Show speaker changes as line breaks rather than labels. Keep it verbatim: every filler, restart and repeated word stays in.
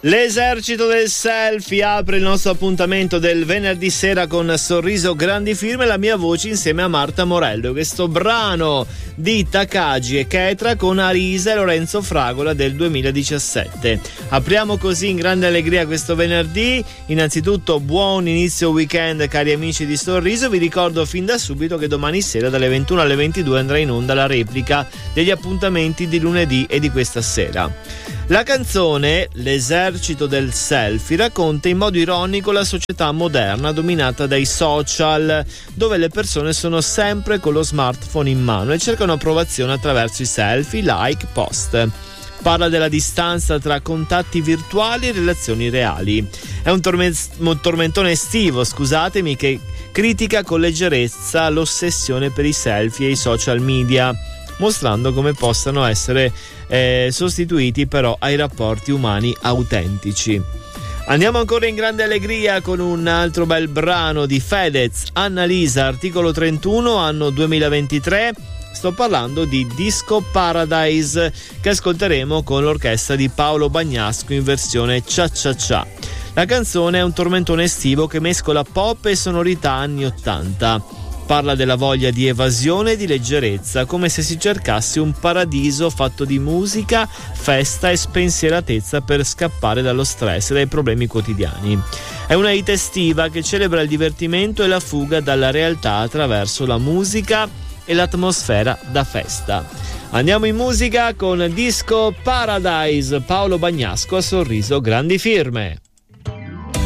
L'esercito del selfie apre il nostro appuntamento del venerdì sera con Sorriso Grandi Firme, la mia voce insieme a Marta Morello. Questo brano di Takagi e Ketra con Arisa e Lorenzo Fragola del duemiladiciassette. Apriamo così in grande allegria questo venerdì. Innanzitutto buon inizio weekend cari amici di Sorriso. Vi ricordo fin da subito che domani sera dalle ventuno alle ventidue andrà in onda la replica degli appuntamenti di lunedì e di questa sera. La canzone L'esercito del selfie racconta in modo ironico la società moderna dominata dai social, dove le persone sono sempre con lo smartphone in mano e cercano approvazione attraverso i selfie, like, post. Parla della distanza tra contatti virtuali e relazioni reali. È un, torme- un tormentone estivo, scusatemi, che critica con leggerezza l'ossessione per i selfie e i social media, mostrando come possano essere eh, sostituiti però ai rapporti umani autentici. Andiamo ancora in grande allegria con un altro bel brano di Fedez, Annalisa, articolo trentuno, anno duemilaventitré. Sto parlando di Disco Paradise, che ascolteremo con l'orchestra di Paolo Bagnasco in versione Cia Cia Cia. La canzone è un tormentone estivo che mescola pop e sonorità anni ottanta. Parla della voglia di evasione e di leggerezza, come se si cercasse un paradiso fatto di musica, festa e spensieratezza per scappare dallo stress e dai problemi quotidiani. È una hit estiva che celebra il divertimento e la fuga dalla realtà attraverso la musica e l'atmosfera da festa. Andiamo in musica con Disco Paradise, Paolo Bagnasco a Sorriso Grandi Firme.